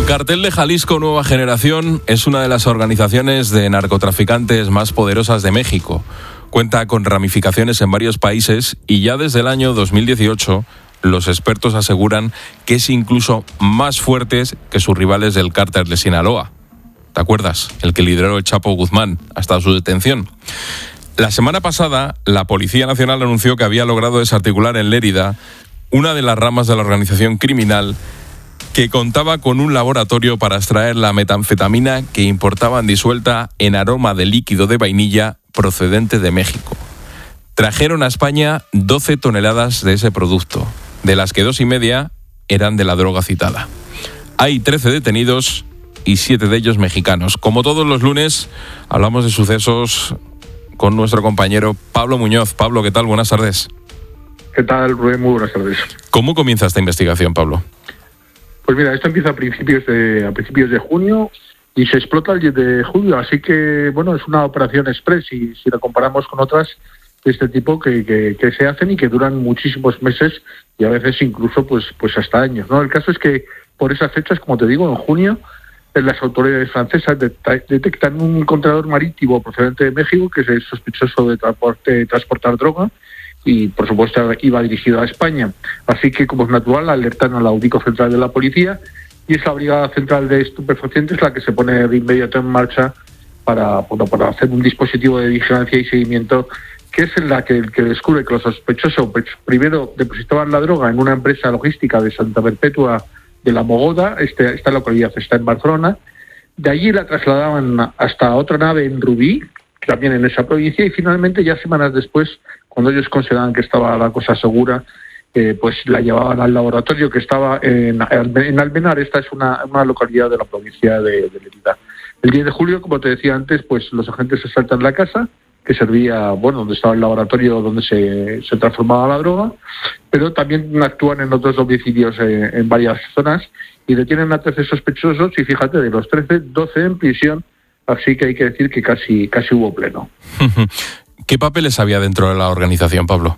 El Cartel de Jalisco Nueva Generación es una de las organizaciones de narcotraficantes más poderosas de México. Cuenta con ramificaciones en varios países y ya desde el año 2018 los expertos aseguran que es incluso más fuerte que sus rivales del Cártel de Sinaloa. ¿Te acuerdas? El que lideró el Chapo Guzmán hasta su detención. La semana pasada, la Policía Nacional anunció que había logrado desarticular en Lérida una de las ramas de la organización criminal que contaba con un laboratorio para extraer la metanfetamina que importaban disuelta en aroma de líquido de vainilla procedente de México. Trajeron a España 12 toneladas de ese producto, de las que 2,5 eran de la droga citada. Hay 13 detenidos y 7 de ellos mexicanos. Como todos los lunes, hablamos de sucesos con nuestro compañero Pablo Muñoz. Pablo, ¿qué tal? Buenas tardes. ¿Qué tal, Rubén? Muy buenas tardes. ¿Cómo comienza esta investigación, Pablo? Pues mira, esto empieza a principios de junio y se explota el 10 de julio, así que, bueno, es una operación express y si la comparamos con otras de este tipo que se hacen y que duran muchísimos meses y a veces incluso pues hasta años, ¿no? El caso es que por esas fechas, como te digo, en junio, las autoridades francesas detectan un contenedor marítimo procedente de México que es sospechoso de transportar droga y, por supuesto, iba dirigido a España. Así que, como es natural, alertan a la UDICO central de la policía y es la Brigada Central de Estupefacientes la que se pone de inmediato en marcha para hacer un dispositivo de vigilancia y seguimiento que es el que descubre que los sospechosos primero depositaban la droga en una empresa logística de Santa Perpetua de la Mogoda. Esta localidad está en Barcelona. De allí la trasladaban hasta otra nave en Rubí, también en esa provincia, y finalmente, ya semanas después, cuando ellos consideraban que estaba la cosa segura, pues la llevaban al laboratorio que estaba en Almenar. Esta es una localidad de la provincia de Lérida. El 10 de julio, como te decía antes, pues los agentes asaltan la casa, que servía, donde estaba el laboratorio donde se transformaba la droga, pero también actúan en otros domicilios en varias zonas y detienen a 13 sospechosos y fíjate, de los 13, 12 en prisión, así que hay que decir que casi hubo pleno. ¿Qué papeles había dentro de la organización, Pablo?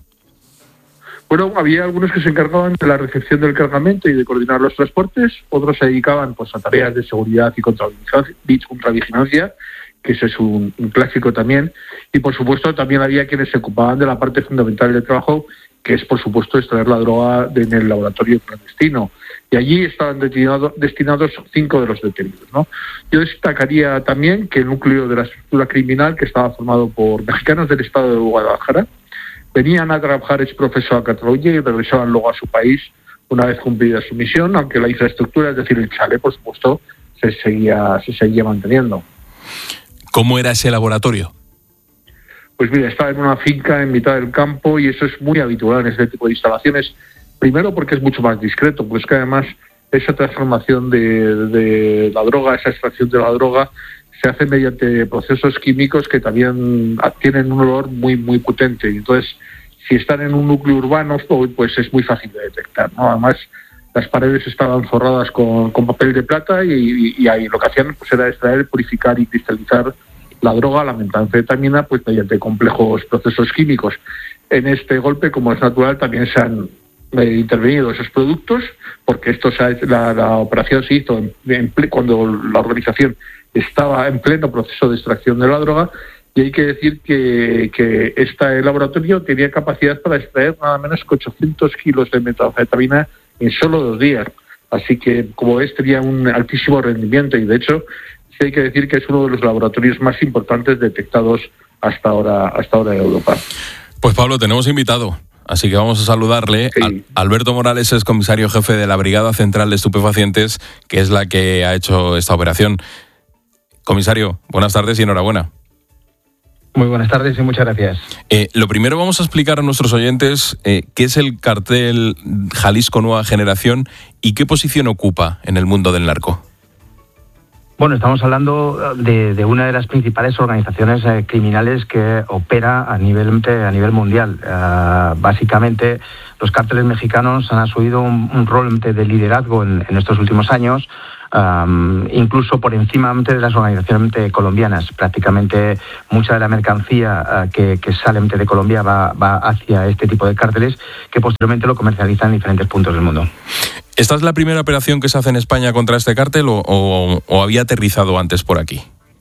Bueno, había algunos que se encargaban de la recepción del cargamento y de coordinar los transportes, otros se dedicaban a tareas de seguridad y contravigilancia, que ese es un clásico también, y por supuesto también había quienes se ocupaban de la parte fundamental del trabajo, que es por supuesto extraer la droga en el laboratorio clandestino, y allí estaban destinados 5 de los detenidos, ¿no? Yo destacaría también que el núcleo de la estructura criminal, que estaba formado por mexicanos del estado de Guadalajara, venían a trabajar exprofeso a Cataluña y regresaban luego a su país una vez cumplida su misión, aunque la infraestructura, es decir, el chalet, por supuesto, se seguía manteniendo. ¿Cómo era ese laboratorio? Pues mira, estaba en una finca en mitad del campo y eso es muy habitual en este tipo de instalaciones. Primero porque es mucho más discreto, pues que además esa transformación de la droga, esa extracción de la droga, se hace mediante procesos químicos que también tienen un olor muy, muy potente. Entonces, si están en un núcleo urbano, pues es muy fácil de detectar, ¿no? Además, las paredes estaban forradas con papel de plata y ahí lo que hacían pues era extraer, purificar y cristalizar la droga, la metanfetamina, pues mediante complejos procesos químicos. En este golpe, como es natural, también se han intervenido esos productos, porque la operación se hizo cuando la organización estaba en pleno proceso de extracción de la droga, y hay que decir que este laboratorio tenía capacidad para extraer nada menos que 800 kilos de metanfetamina en solo 2 días. Así que, como ves, tenía un altísimo rendimiento y, de hecho, sí hay que decir que es uno de los laboratorios más importantes detectados hasta ahora en Europa. Pues, Pablo, tenemos invitado, así que vamos a saludarle. Sí. Alberto Morales es comisario jefe de la Brigada Central de Estupefacientes, que es la que ha hecho esta operación. Comisario, buenas tardes y enhorabuena. Muy buenas tardes y muchas gracias. Lo primero, vamos a explicar a nuestros oyentes qué es el Cartel Jalisco Nueva Generación y qué posición ocupa en el mundo del narco. Bueno, estamos hablando de una de las principales organizaciones criminales que opera a nivel mundial. Básicamente, los cárteles mexicanos han asumido un rol de liderazgo en estos últimos años, incluso por encima de las organizaciones colombianas. Prácticamente mucha de la mercancía que sale de Colombia va hacia este tipo de cárteles que posteriormente lo comercializan en diferentes puntos del mundo. ¿Esta es la primera operación que se hace en España contra este cártel o había aterrizado antes por aquí?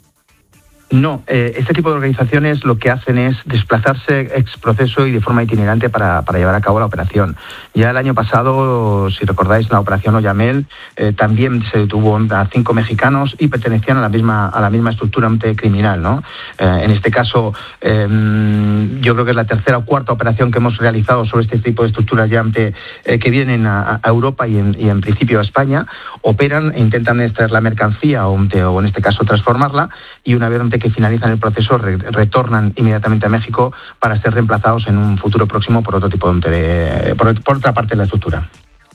No, este tipo de organizaciones lo que hacen es desplazarse ex proceso y de forma itinerante para llevar a cabo la operación. Ya el año pasado, si recordáis, la operación Oyamel también se detuvo a 5 mexicanos y pertenecían a la misma estructura criminal, ¿no? En este caso, yo creo que es la tercera o cuarta operación que hemos realizado sobre este tipo de estructuras ya que vienen a Europa y en principio a España, operan e intentan extraer la mercancía o en este caso transformarla, y una vez que finalizan el proceso retornan inmediatamente a México para ser reemplazados en un futuro próximo por otro tipo por otra parte de la estructura.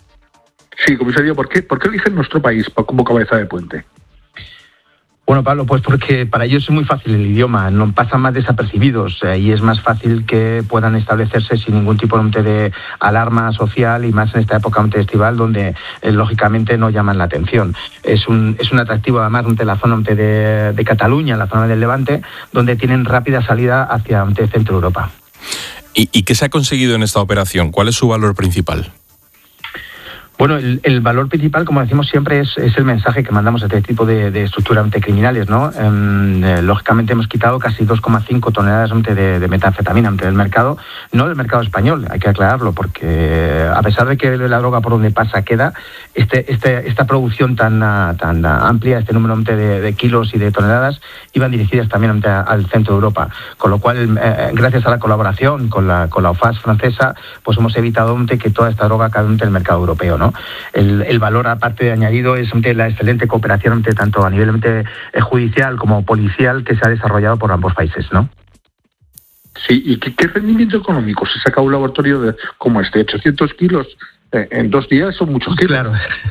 Sí, comisario, ¿por qué eligen nuestro país como cabeza de puente? Bueno, Pablo, pues porque para ellos es muy fácil el idioma, no pasan más desapercibidos y es más fácil que puedan establecerse sin ningún tipo de alarma social, y más en esta época estival donde lógicamente no llaman la atención. Es un atractivo además de la zona de Cataluña, la zona del Levante, donde tienen rápida salida hacia Centro Europa. ¿Y qué se ha conseguido en esta operación? ¿Cuál es su valor principal? Bueno, el valor principal, como decimos siempre, es el mensaje que mandamos a este tipo de estructuras criminales, ¿no? Lógicamente hemos quitado casi 2,5 toneladas de metanfetamina del mercado, no del mercado español, hay que aclararlo, porque a pesar de que la droga por donde pasa queda, esta producción tan amplia, este número de kilos y de toneladas, iban dirigidas también al centro de Europa, con lo cual, gracias a la colaboración con la OFAS francesa, pues hemos evitado que toda esta droga caiga en el mercado europeo, ¿no? El valor, aparte de añadido, es la excelente cooperación tanto a nivel judicial como policial que se ha desarrollado por ambos países, ¿no? Sí, ¿y qué rendimiento económico se saca un laboratorio como este? 800 kilos en 2 días son muchos kilos.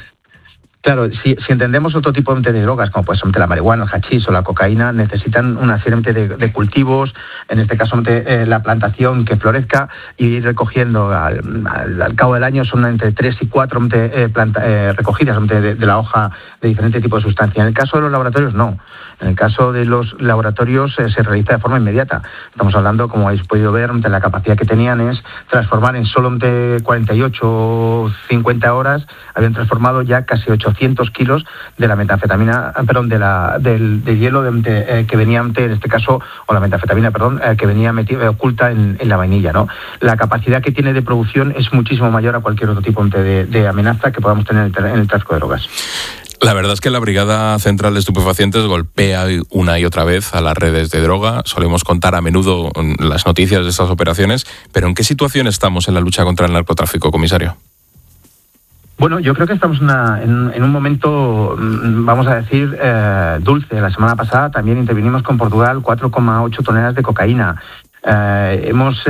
Claro, si entendemos otro tipo de drogas, como puede ser la marihuana, el hachís o la cocaína, necesitan una serie de cultivos, en este caso la plantación que florezca, y ir recogiendo al cabo del año son entre 3 y 4 recogidas de la hoja de diferentes tipos de sustancias. En el caso de los laboratorios, no. En el caso de los laboratorios se realiza de forma inmediata. Estamos hablando, como habéis podido ver, de la capacidad que tenían es transformar en solo 48 o 50 horas, habían transformado ya casi 800 kilos de la metanfetamina, del hielo que venía en este caso, o la metanfetamina, que venía oculta en la vainilla, ¿no? La capacidad que tiene de producción es muchísimo mayor a cualquier otro tipo de amenaza que podamos tener en el tráfico de drogas. La verdad es que la Brigada Central de Estupefacientes golpea una y otra vez a las redes de droga. Solemos contar a menudo las noticias de estas operaciones, pero ¿en qué situación estamos en la lucha contra el narcotráfico, comisario? Bueno, yo creo que estamos en un momento, vamos a decir, dulce. La semana pasada también intervinimos con Portugal 4,8 toneladas de cocaína. Hemos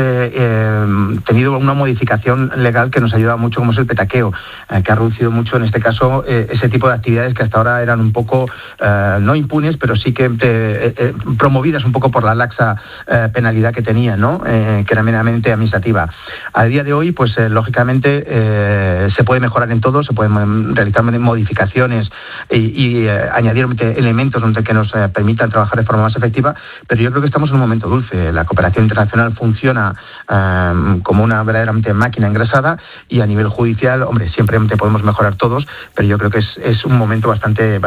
tenido una modificación legal que nos ayuda mucho, como es el petaqueo, que ha reducido mucho en este caso ese tipo de actividades que hasta ahora eran un poco no impunes, pero sí que promovidas un poco por la laxa penalidad que tenía, ¿no? Que era meramente administrativa. A día de hoy, pues lógicamente se puede mejorar en todo, se pueden realizar modificaciones y añadir elementos que nos permitan trabajar de forma más efectiva, pero yo creo que estamos en un momento dulce. La cooperación internacional funciona como una verdadera máquina engrasada, y a nivel judicial, hombre, siempre podemos mejorar todos, pero yo creo que es un momento bastante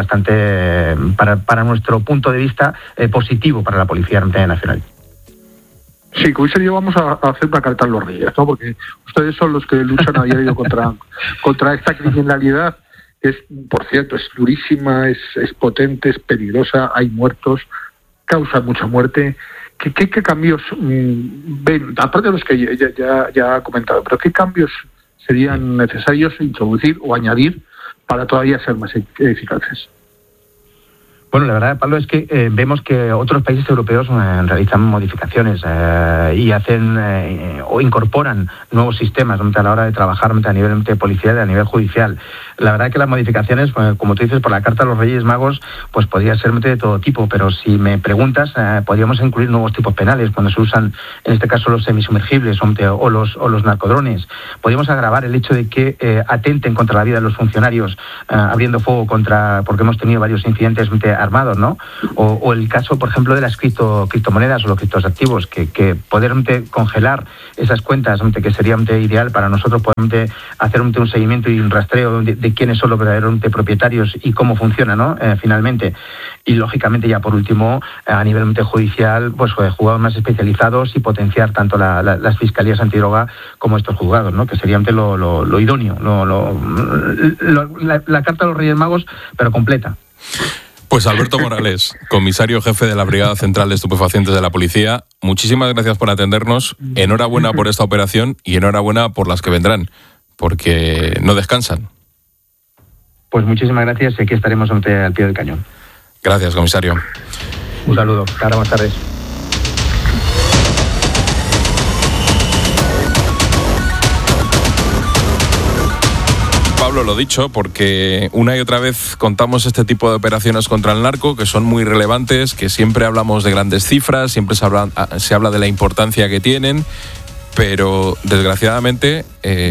para nuestro punto de vista positivo para la Policía Nacional. Sí, comisario, vamos a hacer una carta a los reyes, ¿no? Porque ustedes son los que luchan a diario contra esta criminalidad, que es, por cierto, es durísima, es potente, es peligrosa, hay muertos, causa mucha muerte. ¿Qué cambios ven, aparte de los que ya ha comentado, pero qué cambios serían necesarios introducir o añadir para todavía ser más eficaces? Bueno, la verdad, Pablo, es que vemos que otros países europeos realizan modificaciones y hacen o incorporan nuevos sistemas a la hora de trabajar a nivel policial y a nivel judicial. La verdad que las modificaciones, como tú dices, por la Carta de los Reyes Magos, pues podría ser de todo tipo, pero si me preguntas, podríamos incluir nuevos tipos penales cuando se usan, en este caso, los semisumergibles o los narcodrones. Podríamos agravar el hecho de que atenten contra la vida de los funcionarios abriendo fuego porque hemos tenido varios incidentes armados, ¿no? O el caso, por ejemplo, de las criptomonedas o los criptoactivos, que poder congelar esas cuentas, que sería ideal para nosotros poder hacer un seguimiento y un rastreo de quiénes son los verdaderos propietarios y cómo funciona, ¿no? Finalmente. Y lógicamente, ya por último, a nivel judicial, pues juzgados más especializados y potenciar tanto las fiscalías antidroga como estos juzgados, ¿no? Que sería lo idóneo, la Carta de los Reyes Magos, pero completa. Pues Alberto Morales, comisario jefe de la Brigada Central de Estupefacientes de la Policía, muchísimas gracias por atendernos, enhorabuena por esta operación y enhorabuena por las que vendrán, porque no descansan. Pues muchísimas gracias y aquí estaremos al pie del cañón. Gracias, comisario. Un saludo, hasta buenas tardes. Pablo, lo dicho, porque una y otra vez contamos este tipo de operaciones contra el narco, que son muy relevantes, que siempre hablamos de grandes cifras, siempre se habla de la importancia que tienen, pero desgraciadamente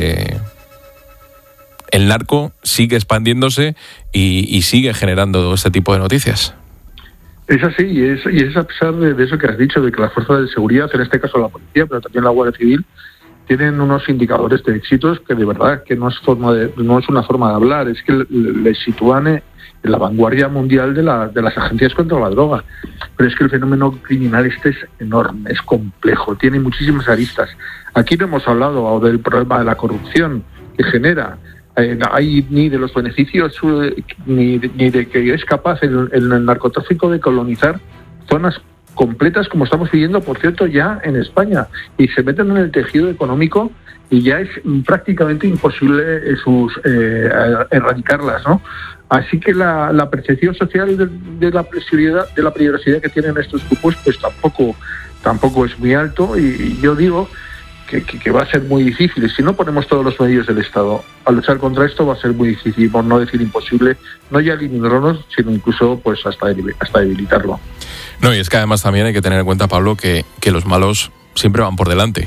el narco sigue expandiéndose y sigue generando este tipo de noticias. Es así, y es a pesar de eso que has dicho, de que las fuerzas de seguridad, en este caso la policía, pero también la Guardia Civil, tienen unos indicadores de éxitos que de verdad que no es una forma de hablar, es que les sitúan en la vanguardia mundial de las agencias contra la droga. Pero es que el fenómeno criminal es enorme, es complejo, tiene muchísimas aristas. Aquí no hemos hablado del problema de la corrupción que genera, ni de los beneficios ni de que es capaz el narcotráfico de colonizar zonas completas, como estamos viviendo, por cierto, ya en España, y se meten en el tejido económico y ya es prácticamente imposible erradicarlas, ¿no? Así que la percepción social de la peligrosidad que tienen estos grupos, pues tampoco es muy alto, y yo digo que va a ser muy difícil. Si no ponemos todos los medios del Estado a luchar contra esto, va a ser muy difícil, por no decir imposible, no ya eliminarlos, sino incluso pues hasta debilitarlo. No, y es que además también hay que tener en cuenta, Pablo, que los malos siempre van por delante.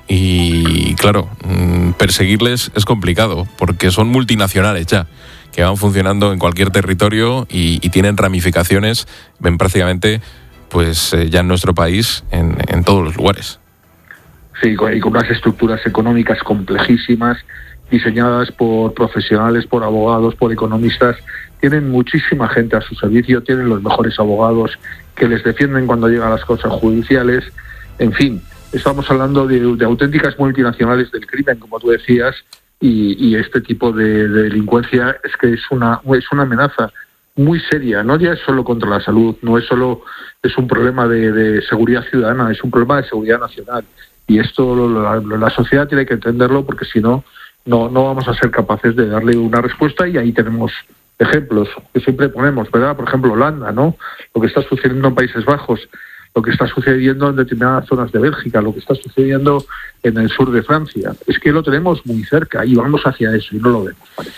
Y claro, perseguirles es complicado, porque son multinacionales ya, que van funcionando en cualquier territorio y tienen ramificaciones en prácticamente pues ya en nuestro país, en todos los lugares. Sí, y con unas estructuras económicas complejísimas, diseñadas por profesionales, por abogados, por economistas. Tienen muchísima gente a su servicio, tienen los mejores abogados que les defienden cuando llegan las cosas judiciales. En fin, estamos hablando de auténticas multinacionales del crimen, como tú decías, y este tipo de delincuencia es que es una amenaza muy seria. No ya es solo contra la salud, no es solo un problema de seguridad ciudadana, es un problema de seguridad nacional. Y esto la sociedad tiene que entenderlo, porque si no vamos a ser capaces de darle una respuesta. Y ahí tenemos ejemplos que siempre ponemos, ¿verdad? Por ejemplo, Holanda, ¿no? Lo que está sucediendo en Países Bajos, lo que está sucediendo en determinadas zonas de Bélgica, lo que está sucediendo en el sur de Francia. Es que lo tenemos muy cerca y vamos hacia eso y no lo vemos, parece.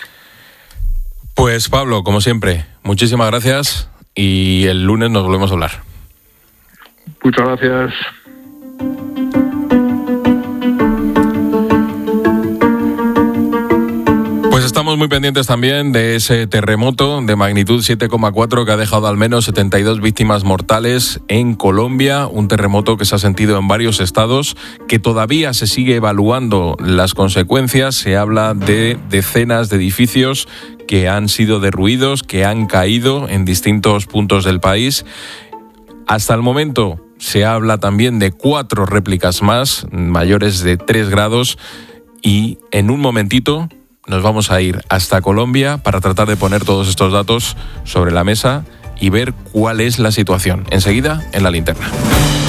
Pues Pablo, como siempre, muchísimas gracias y el lunes nos volvemos a hablar. Muchas gracias. Pues estamos muy pendientes también de ese terremoto de magnitud 7,4 que ha dejado al menos 72 víctimas mortales en Colombia, un terremoto que se ha sentido en varios estados, que todavía se sigue evaluando las consecuencias. Se habla de decenas de edificios que han sido derruidos, que han caído en distintos puntos del país. Hasta el momento se habla también de 4 réplicas más, mayores de 3 grados, y en un momentito nos vamos a ir hasta Colombia para tratar de poner todos estos datos sobre la mesa y ver cuál es la situación. Enseguida, en La Linterna.